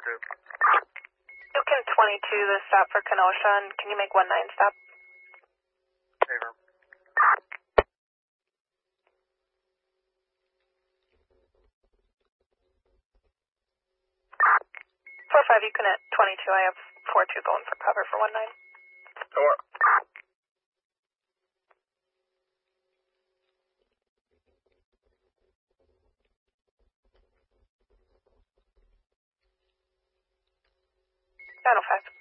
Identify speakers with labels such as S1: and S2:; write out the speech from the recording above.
S1: 2.
S2: Yukon 22, the stop for Kenosha, and can you make 19 stop?
S1: Favor.
S2: 4-5, Yukon at 22, I have 4-2 going for cover for 19.
S1: Door.
S2: Nine 5.